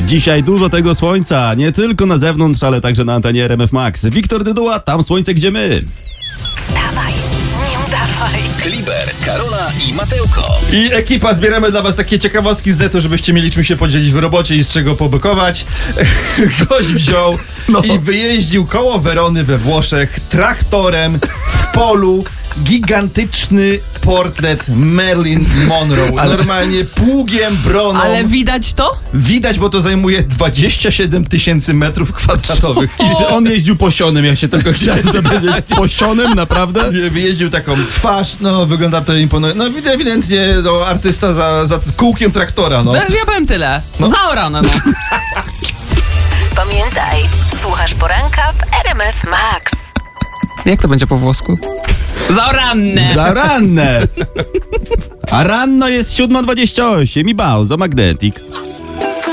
Dzisiaj dużo tego słońca, nie tylko na zewnątrz, ale także na antenie RMF Max. Wiktor Dyduła, tam słońce, gdzie my. Wstawaj, nie udawaj. Kliber, Karola i Mateuko. I ekipa, zbieramy dla was takie ciekawostki z netu, żebyście mieli czym się podzielić w robocie i z czego pobykować. Gość wziął i wyjeździł koło Werony we Włoszech traktorem w polu. Gigantyczny portret Marilyn Monroe. Normalnie pługiem, broną. Ale widać to? Widać, bo to zajmuje 27 000 metrów kwadratowych. I że on jeździł posionym, ja się tylko chciałem dowiedzieć. Posionym, naprawdę? Nie, wyjeździł taką twarz, no wygląda to imponująco. No ewidentnie artysta za kółkiem traktora, no. Ja powiem tyle. Zaorane, no. Pamiętaj, słuchasz poranka w RMF Max. Jak to będzie po włosku? Zaorane! Za ranne. A ranno jest 7:28 i bał za Magnetic.